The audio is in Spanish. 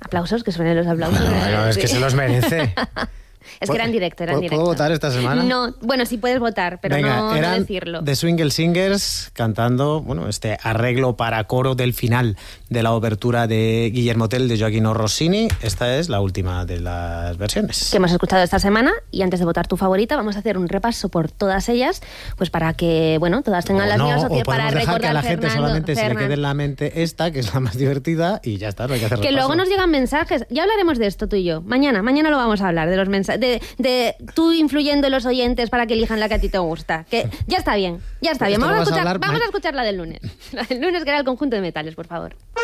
Aplausos, que suenen los aplausos. Bueno, es que se los merece. Es que era en directo, ¿Puedo votar esta semana? No, bueno, sí puedes votar, pero Venga, no eran decirlo. The Swingle Singers cantando, bueno, este arreglo para coro del final de la obertura de Guillermo Tell de Gioachino Rossini. Esta es la última de las versiones Que hemos escuchado esta semana, y antes de votar tu favorita vamos a hacer un repaso por todas ellas, pues para que, bueno, todas tengan las mismas opciones, para dejar recordar que a la gente solamente se le quede en la Fernando. mente esta, que es la más divertida, y ya está, no hay que hacer Que repaso. luego nos llegan mensajes. Ya hablaremos de esto tú y yo. Mañana lo vamos a hablar, de los mensajes, de tú influyendo en los oyentes para que elijan la que a ti te gusta. Que ya está bien, ya está bien. Esto Vamos lo vas a hablar a escuchar la del lunes. La del lunes, que era el conjunto de metales, por favor.